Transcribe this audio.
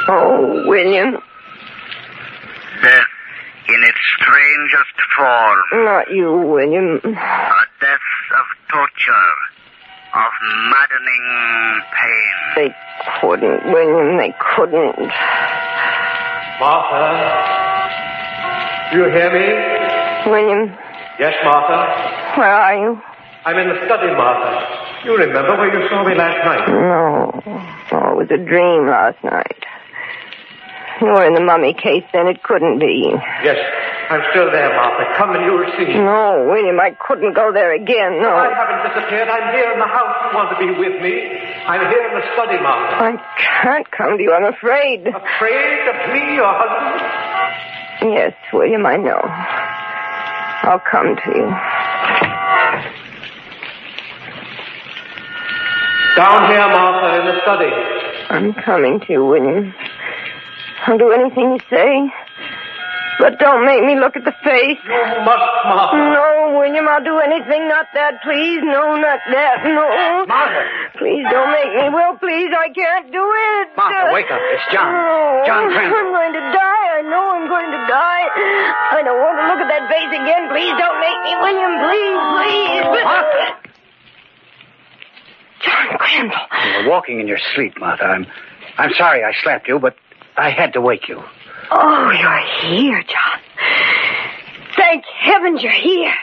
Oh, William. Death in its strangest form. Not you, William. A death of torture, of maddening pain. They couldn't, William. They couldn't. Martha? Do you hear me? William. Yes, Martha? Where are you? I'm in the study, Martha. You remember where you saw me last night? No. Oh, it was a dream last night. You were in the mummy case then. It couldn't be. Yes, I'm still there, Martha. Come and you'll see. No, William, I couldn't go there again. No. I haven't disappeared. I'm here in the house. You want to be with me? I'm here in the study, Martha. I can't come to you. I'm afraid. Afraid of me, your husband? Yes, William, I know. I'll come to you. Down here, Martha, in the study. I'm coming to you, William. I'll do anything you say. But don't make me look at the face. You must, Martha. No, William, I'll do anything. Not that, please. No, not that. No. Martha. Please don't make me. Will, please, I can't do it. Martha, wake up. It's John. No. John Crandall. I'm going to die. I know I'm going to die. I don't want to look at that face again. Please don't make me, William. Please, please. Martha. John Crandall. You were walking in your sleep, Martha. I'm sorry I slapped you, but I had to wake you. Oh, you're here, John. Thank heavens you're here.